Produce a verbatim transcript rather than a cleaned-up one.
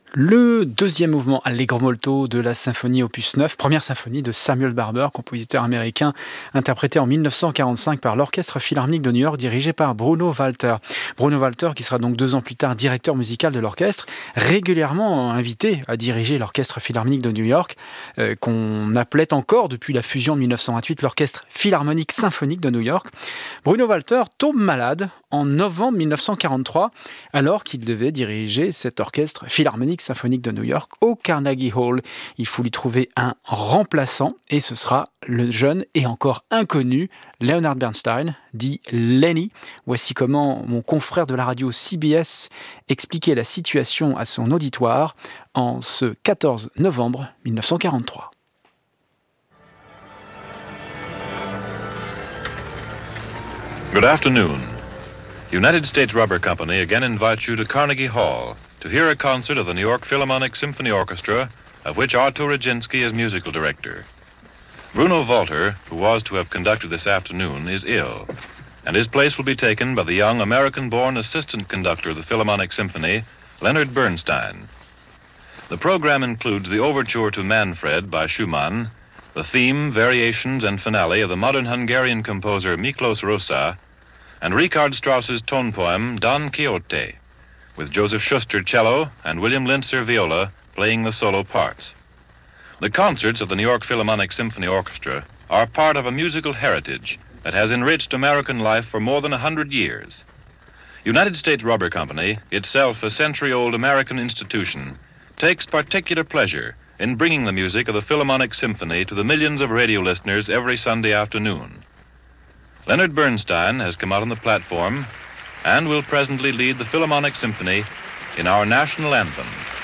Le deuxième mouvement Allegro molto de la symphonie opus neuf, première symphonie de Samuel Barber, compositeur américain, interprété en mille neuf cent quarante-cinq par l'Orchestre Philharmonique de New York, dirigé par Bruno Walter. Bruno Walter, qui sera donc deux ans plus tard directeur musical de l'orchestre, régulièrement invité à diriger l'Orchestre Philharmonique de New York, euh, qu'on appelait encore, depuis la fusion de mille neuf cent vingt-huit, l'Orchestre Philharmonique Symphonique de New York. Bruno Walter tombe malade en novembre mille neuf cent quarante-trois, alors qu'il devait diriger cet orchestre philharmonique symphonique de New York au Carnegie Hall. Il faut lui trouver un remplaçant et ce sera le jeune et encore inconnu Leonard Bernstein, dit Lenny. Voici comment mon confrère de la radio C B S expliquait la situation à son auditoire en ce quatorze novembre mille neuf cent quarante-trois. Good afternoon. United States Rubber Company again invites you to Carnegie Hall to hear a concert of the New York Philharmonic Symphony Orchestra, of which Artur Rudzinski is musical director. Bruno Walter, who was to have conducted this afternoon, is ill, and his place will be taken by the young American-born assistant conductor of the Philharmonic Symphony, Leonard Bernstein. The program includes the overture to Manfred by Schumann, the theme, variations, and finale of the modern Hungarian composer Miklos Rózsa, and Richard Strauss's tone poem Don Quixote, with Joseph Schuster cello and William Linzer viola playing the solo parts. The concerts of the New York Philharmonic Symphony Orchestra are part of a musical heritage that has enriched American life for more than a hundred years. United States Rubber Company, itself a century-old American institution, takes particular pleasure in bringing the music of the Philharmonic Symphony to the millions of radio listeners every Sunday afternoon. Leonard Bernstein has come out on the platform and will presently lead the Philharmonic Symphony in our national anthem.